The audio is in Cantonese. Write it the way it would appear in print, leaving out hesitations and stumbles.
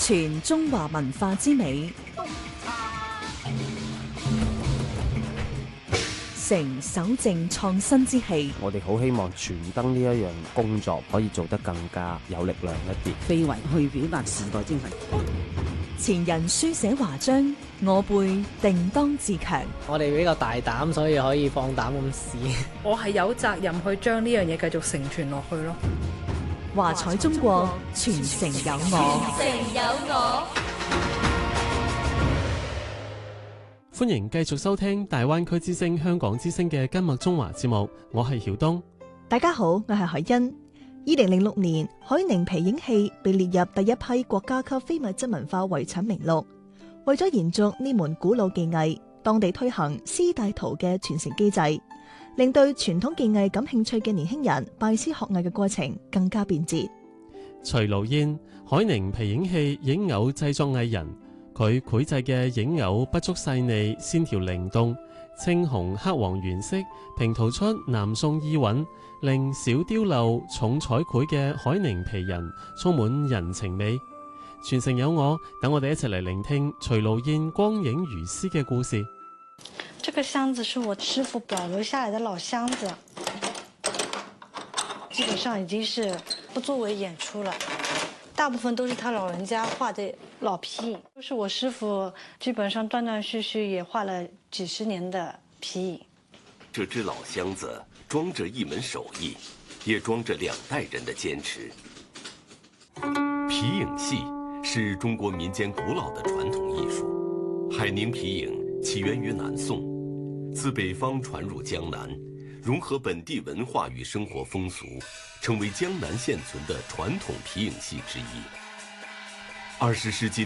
傳中華文化之美，成守正創新之氣。 我哋好希望傳燈呢一樣工作可以做得更加有力量一啲， 非遺去表達時代精神。 前人書寫華章，我輩定當自強。 我哋比較大膽，所以可以放膽咁試。 我係有責任去將呢樣嘢繼續承傳落去咯。 華彩中國，傳承有我。 傳承有我。 歡迎繼續收聽大灣區之聲、香港之聲嘅今麥中華節目，我係曉東。 大家好，我係海欣。2006年，海寧皮影戲被列入第一批國家級非物質文化遺產名錄。為咗延續呢門古老技藝，當地推行師帶徒嘅傳承機制，令對傳統技藝感興趣嘅年輕人拜師學藝嘅過程更加便捷。 徐盧燕，海寧皮影戲影偶製作藝人，佢繪製嘅影偶筆觸細膩，線條靈動，青紅黑黃原色平塗出南宋意韻，令小雕鏤重彩繪嘅海寧皮人充滿人情味。傳承有我，等我哋一齊嚟聆聽徐盧燕光影如絲嘅故事。 這個箱子是我師傅保留下來的老箱子，基本上已經是不作為演出了，大部分都是他老人家畫的老皮影，都是我師傅基本上斷斷續續也畫了幾十年的皮影。 這隻老箱子裝着一門手藝，也裝着2代人的堅持。皮影戲是中國民間古老的傳統藝術。海寧皮影起源於南宋，自北方傳入江南，融合本地文化與生活風俗，成為江南現存的傳統皮影戲之一。20世紀